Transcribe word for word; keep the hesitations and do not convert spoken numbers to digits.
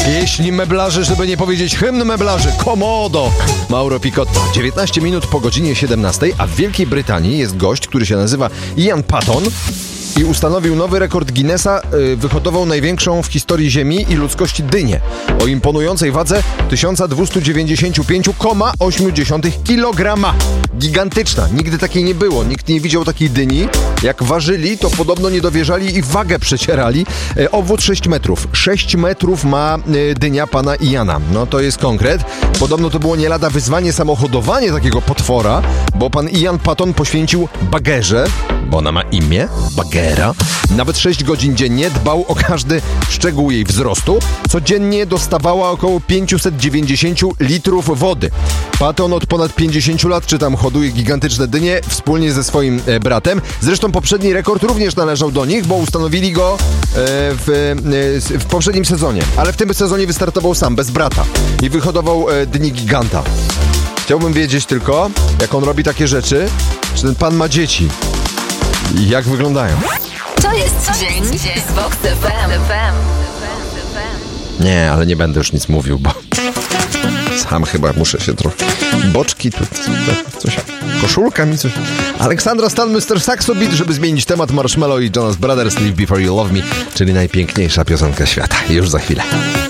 Pieśń meblarzy, żeby nie powiedzieć hymn meblarzy. Komodo! Mauro Picotto. dziewiętnaście minut po godzinie siedemnastej, a w Wielkiej Brytanii jest gość, który się nazywa Ian Patton i ustanowił nowy rekord Guinnessa. Yy, wyhodował największą w historii Ziemi i ludzkości dynię o imponującej wadze tysiąc dwieście dziewięćdziesiąt pięć przecinek osiem kilograma. Gigantyczna. Nigdy takiej nie było. Nikt nie widział takiej dyni. Jak ważyli, to podobno nie dowierzali i wagę przecierali. E, obwód sześć metrów. sześć metrów ma e, dynia pana Iana. No to jest konkret. Podobno to było nie lada wyzwanie samochodowanie takiego potwora, bo pan Ian Patton poświęcił bagerze, bo ona ma imię, bagera, nawet sześć godzin dziennie, dbał o każdy szczegół jej wzrostu. Codziennie dostawała około pięćset dziewięćdziesiąt litrów wody. Patton od ponad pięćdziesięciu lat, czy tam hoduje gigantyczne dynie wspólnie ze swoim e, bratem. Zresztą poprzedni rekord również należał do nich, bo ustanowili go e, w, e, w poprzednim sezonie. Ale w tym sezonie wystartował sam, bez brata. I wyhodował e, dyni giganta. Chciałbym wiedzieć tylko, jak on robi takie rzeczy, czy ten pan ma dzieci. I jak wyglądają. To jest dzień z Vox F M. Nie, ale nie będę już nic mówił, bo sam chyba muszę się trochę... Boczki tu, coś... Koszulka mi coś... Aleksandra Stan, mister Saxo Beat, żeby zmienić temat. Marshmello i Jonas Brothers, Live Before You Love Me, czyli najpiękniejsza piosenka świata. Już za chwilę.